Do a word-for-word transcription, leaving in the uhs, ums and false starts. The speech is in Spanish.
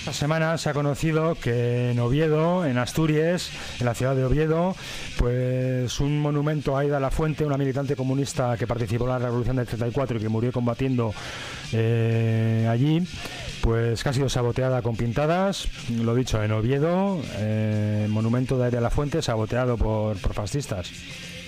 Esta semana se ha conocido que en Oviedo, en Asturias, en la ciudad de Oviedo, pues un monumento a Aida Lafuente, una militante comunista que participó en la Revolución del treinta y cuatro y que murió combatiendo eh, allí, pues que ha sido saboteada con pintadas. Lo dicho, en Oviedo, eh, monumento de Aida Lafuente saboteado por, por fascistas.